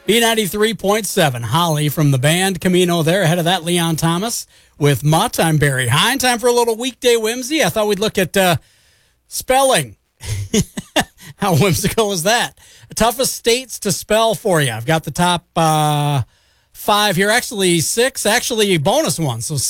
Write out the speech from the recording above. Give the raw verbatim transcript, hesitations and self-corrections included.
B ninety-three point seven, Holly from the band Camino there. Ahead of that, Leon Thomas with Mutt. I'm Barry Hine. Time for a little weekday whimsy. I thought we'd look at uh, spelling. How whimsical is that? Toughest states to spell for you. I've got the top uh, five here. Actually, six. Actually, bonus one. So